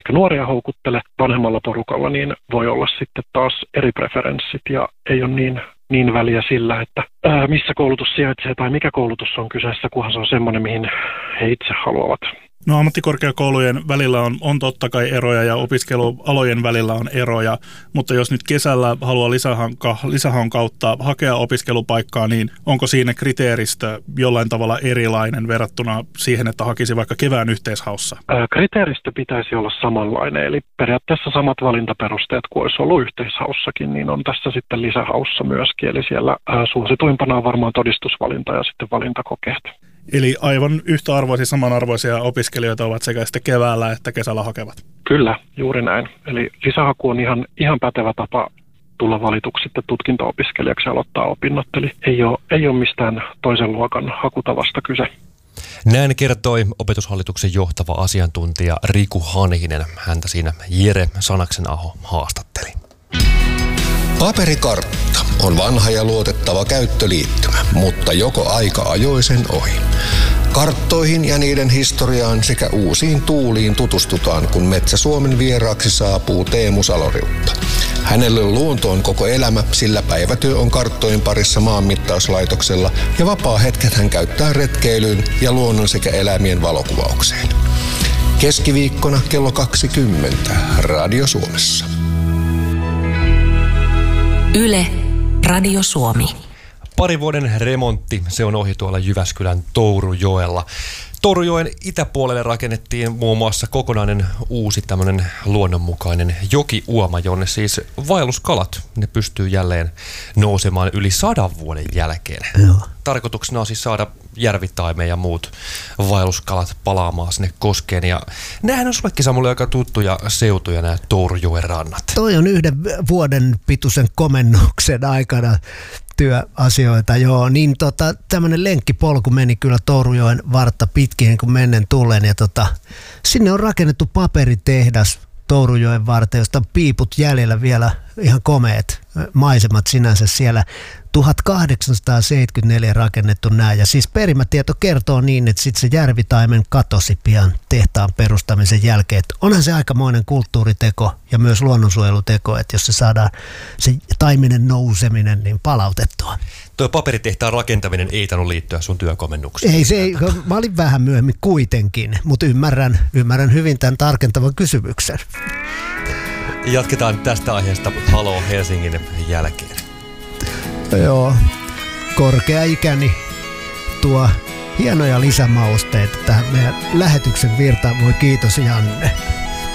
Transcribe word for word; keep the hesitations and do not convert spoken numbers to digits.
nuoria houkuttele. Vanhemmalla porukalla niin voi olla sitten taas eri preferenssit ja ei ole niin, niin väliä sillä, että ää, missä koulutus sijaitsee tai mikä koulutus on kyseessä, kunhan se on semmoinen, mihin he itse haluavat. No ammattikorkeakoulujen välillä on, on totta kai eroja ja opiskelualojen välillä on eroja, mutta jos nyt kesällä haluaa lisähanka, lisähaun kautta hakea opiskelupaikkaa, niin onko siinä kriteeristö jollain tavalla erilainen verrattuna siihen, että hakisi vaikka kevään yhteishaussa? Ää, kriteeristö pitäisi olla samanlainen, eli periaatteessa samat valintaperusteet kuin olisi ollut yhteishaussakin, niin on tässä sitten lisähaussa myöskin, eli siellä ää, suosituimpana on varmaan todistusvalinta ja sitten valintakokeet. Eli aivan yhtä arvoisia, samanarvoisia opiskelijoita ovat sekä sitten keväällä että kesällä hakevat. Kyllä, juuri näin. Eli lisähaku on ihan, ihan pätevä tapa tulla valituksi sitten tutkinto-opiskelijaksi ja aloittaa opinnot. Eli ei ole, ei ole mistään toisen luokan hakutavasta kyse. Näin kertoi Opetushallituksen johtava asiantuntija Riku Hanhinen. Häntä siinä Jere Sanaksen-aho haastatteli. Paperikartta on vanha ja luotettava käyttöliittymä, mutta joko aika ajoi sen ohi. Karttoihin ja niiden historiaan sekä uusiin tuuliin tutustutaan, kun Metsä Suomen vieraaksi saapuu Teemu Saloriutta. Hänelle luonto on koko elämä, sillä päivätyö on karttojen parissa maanmittauslaitoksella ja vapaa-hetket hän käyttää retkeilyyn ja luonnon sekä eläimien valokuvaukseen. Keskiviikkona kello kaksikymmentä Radio Suomessa. Yle, Radio Suomi. Pari vuoden remontti, se on ohi tuolla Jyväskylän Tourujoella. Tourujoen itäpuolelle rakennettiin muun muassa kokonainen uusi tämmöinen luonnonmukainen jokiuoma, jonne siis vaelluskalat, ne pystyy jälleen nousemaan yli sadan vuoden jälkeen. Joo. Tarkoituksena on siis saada järvitaimeen ja muut vaelluskalat palaamaan sinne koskeen. Ja nämähän on sullekin Samuli aika tuttuja seutuja, nämä Tourujoen rannat. Toi on yhden vuoden pituisen komennuksen aikana työasioita, joo, niin tota, tämmöinen lenkkipolku meni kyllä Tourujoen vartta pitkin kun mennen tullen, ja tota, sinne on rakennettu paperitehdas Tourujoen varteen, josta on piiput jäljellä vielä, ihan komeet maisemat sinänsä siellä. tuhatkahdeksansataaseitsemänkymmentäneljä rakennettu nämä, ja siis perimätieto kertoo niin, että sitten se järvitaimen katosi pian tehtaan perustamisen jälkeen. Et onhan se aikamoinen kulttuuriteko ja myös luonnonsuojeluteko, että jos se saadaan se taiminen nouseminen niin palautettua. Tuo paperitehtaan rakentaminen ei tainnut liittyä sun työkomennukseen. Ei se, ei, mä olin vähän myöhemmin kuitenkin, mutta ymmärrän, ymmärrän hyvin tämän tarkentavan kysymyksen. Jatketaan tästä aiheesta Halo Helsingin jälkeen. Joo, korkea ikäni tuo hienoja lisämausteita tähän meidän lähetyksen virtaan. Voi kiitos Janne.